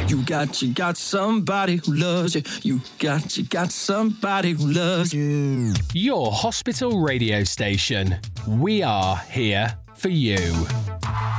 You got somebody who loves you. You got somebody who loves you. Your hospital radio station. We are here for you.